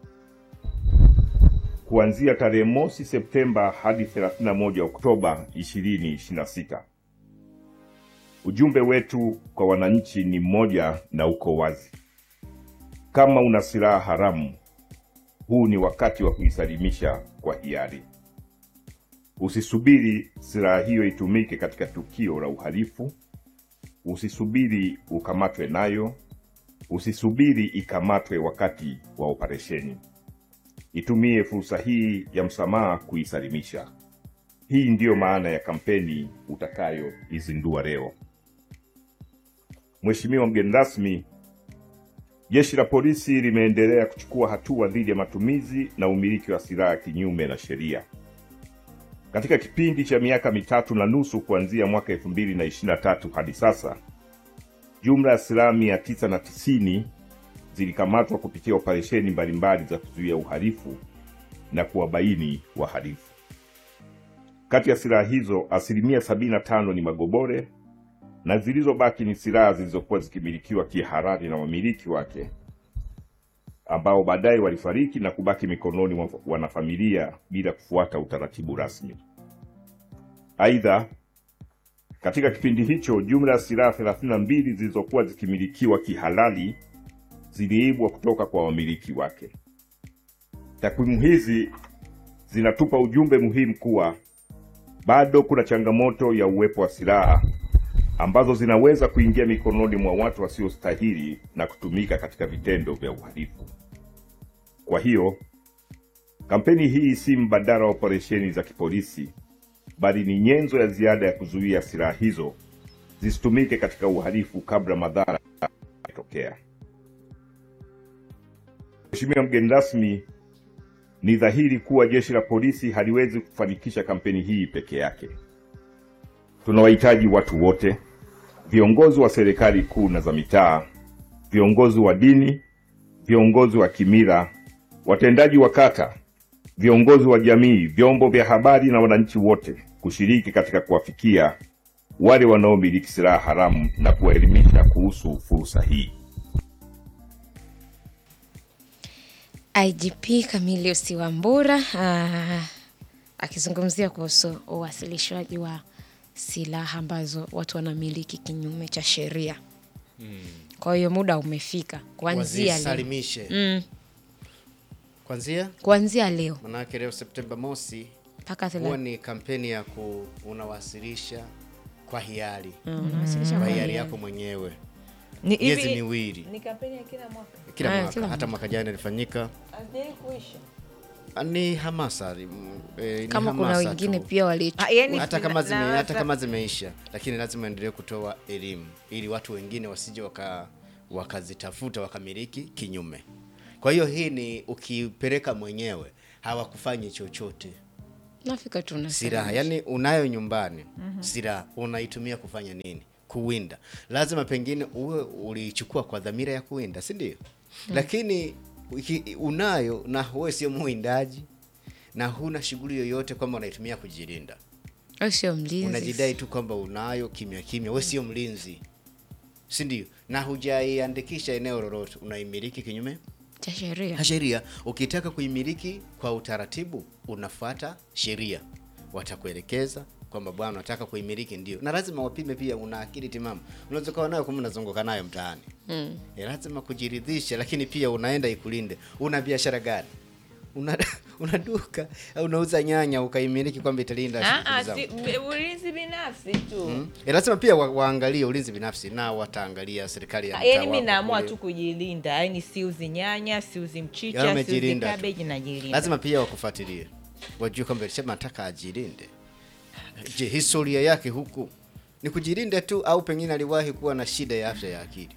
kuanzia tarehe mosi Septemba hadi thelathini na moja Oktoba ishirini ishirini na sita. Ujumbe wetu kwa wananchi ni mmoja na uko wazi. Kama una silaha haramu, huu ni wakati wa kuisalimisha kwa hiari. Usisubiri silaha hiyo itumike katika tukio la uhalifu. Usisubiri ukamatwe nayo. Usisubiri ikamatwe wakati wa operesheni. Itumie fursa hii ya msamaha kuisalimisha. Hii ndiyo maana ya kampeni utakayo izindua leo. Mheshimiwa mgeni rasmi, Jeshi la Polisi limeendelea kuchukua hatua dhidi ya matumizi na umiliki wa silaha kinyume na sheria. Katika kipindi cha miaka mitatu na nusu kuanzia mwaka elfu mbili ishirini na tatu hadi sasa, jumla ya silaha mia tisa na tisini zilikamatwa kupitia operesheni mbalimbali za kuzuia uhalifu na kuwabaini wahalifu. Kati ya silaha hizo, asilimia sabini na tano ni magobore na zilizobaki ni silaha zilizokuwa zikimilikiwa kihalali na wamiliki wake, ambao baadaye walifariki na kubaki mikononi mwa wanafamilia bila kufuata utaratibu rasmi. Aidha, katika kipindi hicho jumla ya silaha thelathini na mbili zilizokuwa zikimilikiwa kihalali ziliibwa kutoka kwa wamiliki wake. Takwimu hizi zinatupa ujumbe muhimu kuwa bado kuna changamoto ya uwepo wa silaha ambazo zinaweza kuingia mikononi mwa watu wasiostahili na kutumika katika vitendo vya uhalifu. Kwa hiyo, kampeni hii si mbadala wa operesheni za kipolisi, bali ni nyenzo ya ziada ya kuzuia silaha hizo zisitumike katika uhalifu kabla madhara yatokea. Mheshimiwa mgeni rasmi, ni dhahiri kuwa Jeshi la Polisi haliwezi kufanikisha kampeni hii peke yake. Tunawahitaji watu wote, viongozi wa serikali kuu na za mitaa, viongozi wa dini, viongozi wa kimila, watendaji wa kata, viongozi wa jamii, vyombo vya habari na wananchi wote kushiriki katika kuwafikia wale wanaomiliki silaha haramu na kuwaelimisha kuhusu fursa hii. I G P Camillus Wambura uh, akizungumzia kuhusu uwasilishwaji wa silaha ambazo watu wanamiliki kinyume cha sheria. Mm. Kwa hiyo muda umefika kuanzia leo. Mm. Kuanzia? Kuanzia leo. Maana leo Septemba mosi mpaka huwa ni kampeni ya ku unawasilisha kwa hiari. Mm, unawasilisha kwa kwa hiari hiari yako mwenyewe. Ni miezi hivi miwili. Ni kampeni ya kila mwaka. Kila Aya, mwaka, kila hata mwaka. mwaka jana ilifanyika. Hadi kuisha. Ni hamasa e, kama ni kuna hamasa wengine tu. pia wali Ah, yani hata kama zime, na- hata kama zimeisha, lakini lazima endelee kutoa elimu ili watu wengine wasije waka wakazitafuta wakamiliki kinyume. Kwa hiyo hii ni ukipeleka mwenyewe hawakufanyi chochote. nafika tu na Silaha yani unayo nyumbani, mm-hmm. Silaha unaitumia kufanya nini? Kuwinda. Lazima pengine uwe ulichukua kwa dhamira ya kuwinda, si ndio? Mm. Lakini iki, unayo na wewe sio muwindaji na huna shughuli yoyote kwamba unaitumia kujilinda. Wewe sio mlinzi. Unajidai tu kwamba unayo kimya kimya, wewe sio mlinzi. Si ndio? Na hujaiandikisha eneo lolote, unaimiliki kinyume cha sheria. Ha, sheria. Ukitaka kuimiliki kwa utaratibu, unafuata sheria. Watakuelekeza kwamba bwana unataka kuimiliki ndio. Na lazima wapime pia una akili timamu. Unaweza kuwa nayo kama unazunguka nayo mtaani. Mm. E, lazima kujiridhisha, lakini pia unaenda ikulinde. Una biashara gani? Una una duka au unauza nyanya ukaimiliki kwamba italinda Ah, shughuli ah, zako. si ulinzi binafsi tu. Mm. E, lazima pia wa, waangalie ulinzi binafsi na wataangalia serikali ya Ah, mtaa. yaani mimi wako naamua kule. tu kujilinda. Yaani siuzi nyanya, siuzi Yaani mchicha, siuzi umejilinda tu. cabbage na jilinda. Lazima pia wakufuatilie. wajue kwamba alisema nataka ajilinde. Je, historia yake huku ni kujilinda tu au pengine aliwahi kuwa na shida ya afya ya akili?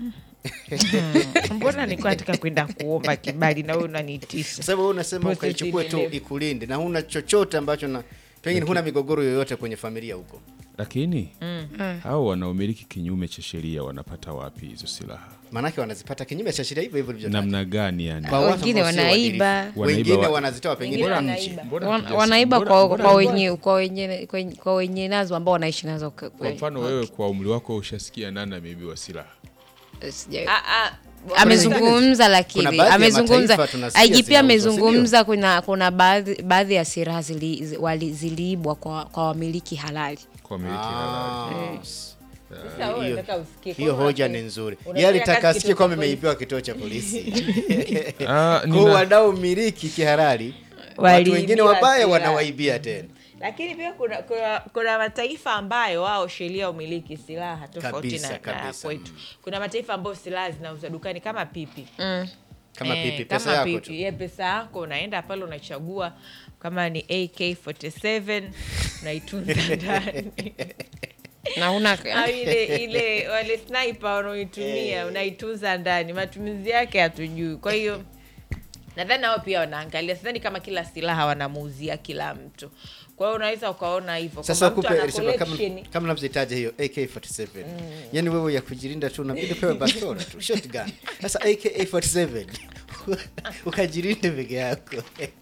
Mbona nilikuwa nataka kwenda kuomba kibali na wewe unanitisha? Sababu wewe unasema ukaichukue tu ikulinde na huna chochote ambacho na pengine huna migogoro yoyote kwenye familia huko. Lakini mm. hao wanaomiliki kinyume cha sheria wanapata wapi hizo silaha? Maanake wanazipata kinyume cha sheria hivyo hivyo vilivyo. Namna gani yani? Kwa watu Wengine ambao sio wanaiba. waadilifu. Wengine wanazitoa pengine Wengine nje. Mbona Wan- hatujasi- wanaiba mbona- kwa mbona- kwa wenye kwa wenye kwenye- kwa wenye nazo ambao wanaishi nazo kwa- Kwa mfano wewe kwa umri wako ushasikia nani ameibiwa silaha? Sija- Ah, ah, amezungumza Kuna lakini baadhi ya amezungumza mataifa tunasikia I G P zinauzwa, amezungumza kuna kuna baadhi baadhi ya silaha zili, zi- wali- ziliibwa kwa kwa wamiliki halali. Kwa miliki halali. Sasa wewe Hiyo- unataka usikie. Hiyo Kwa hoja unataka- ni nzuri. unataka Yeye alitaka kazi asikie kituo kwamba cha polisi. imeibiwa kituo cha polisi. Ah, Kwa nina- wadau miliki kihalali, watu Waliibiwa wengine wabaya silaha. wanawaibia tena. Lakini pia kuna, kuna, kuna mataifa ambayo wao sheria umiliki silaha tofauti Kabisa, na, na kabisa, kwetu. Kuna mataifa ambayo silaha zinauzwa dukani kama pipi. Kama Eh, pipi, pesa kama yako pipi. tu. Ye, pesa yako unaenda pale unachagua kama ni A K arobaini na saba unaitunza ndani. Na una Au ile ile wale sniper wanaoitumia unaitunza ndani, matumizi yake hatujui. Kwa hiyo nadhani hao pia wanaangalia, sidhani kama kila silaha wanamuuzia kila mtu. Kwa hiyo unaweza ukaona hivyo Sasa kwamba mtu kupe ana alisema kama collection. kama unavyotaja hiyo A K arobaini na saba. Yaani wewe ya kujilinda tu unabidi pewe bastola tu, shotgun. Sasa A K arobaini na saba ukajilinde peke yako.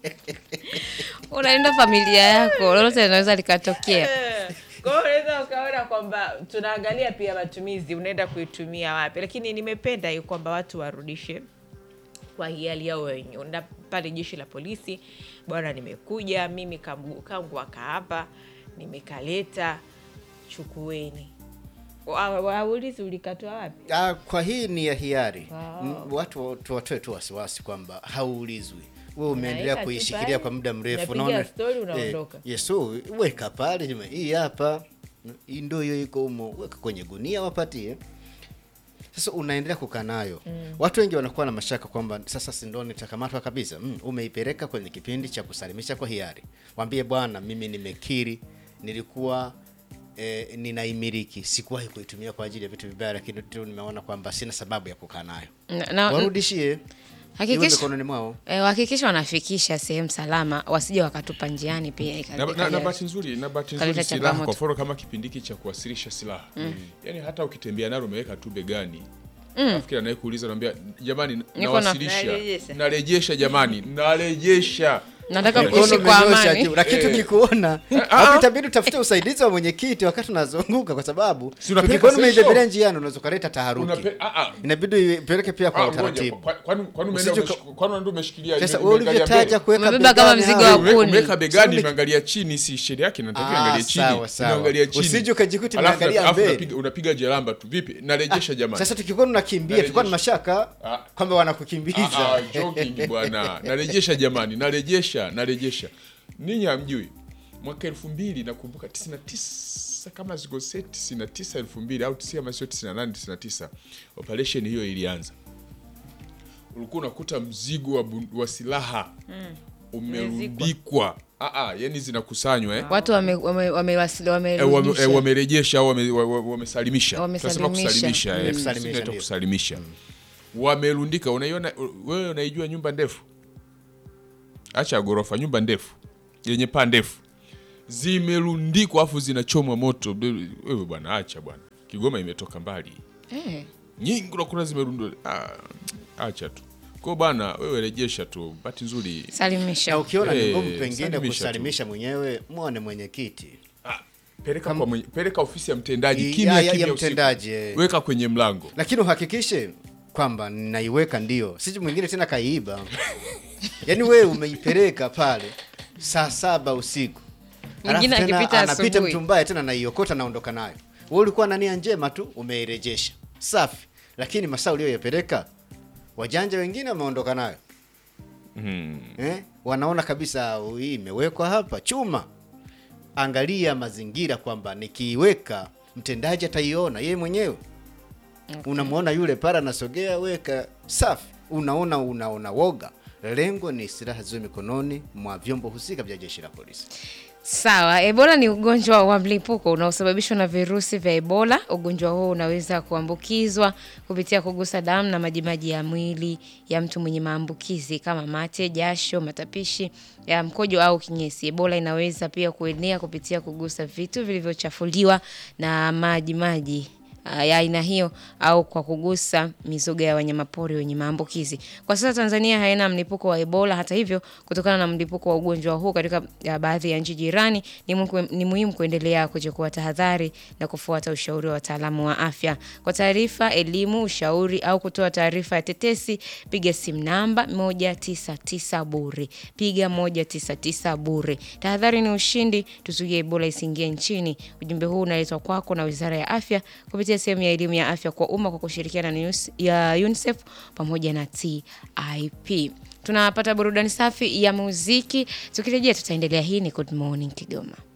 unaenda familia yako, lolote linaweza likatokea. Kwa hiyo unaweza ukaona kwamba tunaangalia pia matumizi, unaenda kuitumia wapi. Lakini nimependa hiyo kwamba watu warudishe kwa hiali yao wenyewe. Unaenda pale jeshi la polisi, bwana nimekuja mimi kangu kangu aka hapa, nimekaleta, chukueni. Wa- Waulizi ulikatoa wapi? Ah, kwa hii ni ya hiari. Ah. M- Watu tuwatoe tu wasiwasi kwamba hauulizwi. Wewe umeendelea Unaweka kuishikilia tu kwa muda mrefu, unapiga story, unaondoka. Eh, yes, so, weka pale jema, hii hapa. Hii ndio hiyo iko humo, weka kwenye gunia wapatie. Sasa unaendelea kukaa nayo. Mm. Watu wengi wanakuwa na mashaka kwamba sasa si ndio nitakamatwa kabisa. Mm, umeipeleka kwenye kipindi cha kusalimisha kwa hiari. Waambie bwana, mimi nimekiri nilikuwa eh, ninaimiliki, sikuwahi kuitumia kwa ajili ya vitu vibaya, lakini tu nimeona kwamba sina sababu ya kukaa nayo. Na- na- Warudishie. Iwe Hakikisha mikononi mwao. eh, wahakikisha wanafikisha sehemu salama, wasije wakatupa njiani pia Na, ika- na, na ikaja- bahati nzuri na bahati kaleta nzuri silaha changamoto. kwa mfano kama kipindi hiki cha kuwasilisha silaha mm. yani hata ukitembea nalo umeweka tu begani mm. nafikiri anayekuuliza naambia jamani na- nawasilisha Narejesha. narejesha jamani narejesha nataka Eh, kuishi Mkono kwa umenyosha amani. juu, lakini tukikuona ah. hapo itabidi utafute usaidizi wa mwenyekiti wakati unazunguka, kwa sababu Si unapeleka tukikuona session. umeibebelea njiani unaweza kuleta taharuki. Unape- ah, ah. Inabidi uipeleke pia kwa Ah, ngoja, utaratibu. kwa- kwani kwani umeenda Usije umesh- kwani ndio umeshikilia Sasa ime- wewe imeangalia ulivyotaja mbele? kuweka Umebeba kama begani mzigo hapo. wa kuni. Umeweka begani Sio- imeangalia chini, si sheria yake inatakiwa Ah, iangalie chini. sawa, sawa. Inaangalia chini. Usije ukajikuta Alafu- imeangalia alafu mbele. unapiga- unapiga jelamba tu. Vipi? Narejesha jamani. Sasa tukikuona unakimbia, tulikuwa na mashaka Ah. kwamba wanakukimbiza. Ah, ah, jogging bwana. Narejesha jamani, narejesha, narejesha. Ninyi hamjui. Mwaka elfu mbili nakumbuka tisini na tisa kama ziko set tisini na tisa elfu mbili au tisini kama sio tisini na nane tisini na tisa. Operation hiyo ilianza. Ulikuwa unakuta mzigo wa, bu- wa silaha mm. umerundikwa. Ah ah, yani zinakusanywa eh. Watu wame wame wamewasili Eh, wame- wamerudisha. eh, wamerejesha au wame- wa- wa- wamesalimisha. Wamesalimisha. Tunasema kusalimisha, eh, Mm. sisi Kusalimisha, tunaita ndio. kusalimisha. Wamerundika, unaiona wewe, unaijua nyumba ndefu? Acha gorofa, nyumba ndefu yenye paa ndefu zimerundikwa afu zinachomwa moto. Wewe bwana, acha bwana, Kigoma imetoka mbali Eh. nyingi, unakuta zimerundwa. Ah, acha tu kwa bwana, wewe rejesha tu, bahati nzuri. Na Salimisha. ukiona ni Eh, ngumu pengine salimisha kusalimisha mwenyewe, muone mwenyekiti. Ah, peleka kwa mwenye, peleka ofisi ya mtendaji I- kimya ya- ya- kimya, ya usiku. mtendaji, eh. Weka kwenye mlango. Lakini uhakikishe kwamba naiweka ndio. Sisi mwingine tena kaiiba. Yaani wewe umeipeleka pale saa saba usiku. Mwingine Alafu tena akipita anapita asubuhi. mtu mbaya tena naiokota naondoka nayo. Wewe ulikuwa na nia njema tu, umeirejesha. Safi. Lakini masaa uliyoyapeleka wajanja wengine wameondoka nayo. Hmm. Eh? Wanaona kabisa hii imewekwa hapa chuma. Angalia mazingira kwamba nikiiweka mtendaji ataiona yeye mwenyewe. Okay. Unamwona yule para anasogea, weka safi. Unaona unaona woga. Lengo ni silaha ziwe mikononi mwa vyombo husika vya jeshi la polisi. Sawa, Ebola ni ugonjwa wa mlipuko unaosababishwa na virusi vya Ebola. Ugonjwa huu unaweza kuambukizwa kupitia kugusa damu na majimaji ya mwili ya mtu mwenye maambukizi kama mate, jasho, matapishi ya mkojo au kinyesi. Ebola inaweza pia kuenea kupitia kugusa vitu vilivyochafuliwa na majimaji ya aina hiyo au kwa kugusa mizoga ya wanyamapori wenye maambukizi. Kwa sasa Tanzania haina mlipuko wa Ebola. Hata hivyo, kutokana na mlipuko wa ugonjwa huu katika baadhi ya nchi jirani, ni, ni muhimu kuendelea kuchukua tahadhari na kufuata ushauri wa wataalamu wa afya. Kwa taarifa, elimu, ushauri au kutoa taarifa ya tetesi, piga simu namba moja tisa tisa bure. Piga moja tisa tisa bure. Tahadhari ni ushindi, tuzuie Ebola isiingie nchini. Ujumbe huu unaletwa kwako na Wizara ya Afya kupitia sehemu ya elimu ya afya kwa umma kwa kushirikiana na ya UNICEF pamoja na T I P. Tunapata burudani safi ya muziki. Tukirejea tutaendelea. Hii ni Good Morning Kigoma.